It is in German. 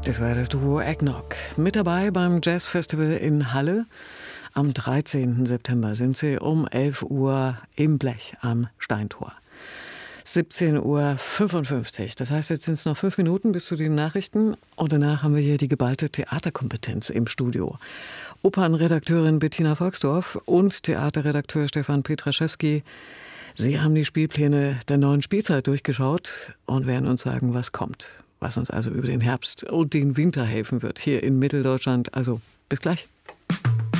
Das war das Duo Eggnog. Mit dabei beim Jazzfestival in Halle. Am 13. September sind sie um 11 Uhr im Blech am Steintor. 17:55 Uhr. Das heißt, jetzt sind es noch 5 Minuten bis zu den Nachrichten. Und danach haben wir hier die geballte Theaterkompetenz im Studio. Opernredakteurin Bettina Volksdorf und Theaterredakteur Stefan Petraschewski. Sie haben die Spielpläne der neuen Spielzeit durchgeschaut und werden uns sagen, was kommt. Was uns also über den Herbst und den Winter helfen wird hier in Mitteldeutschland. Also bis gleich.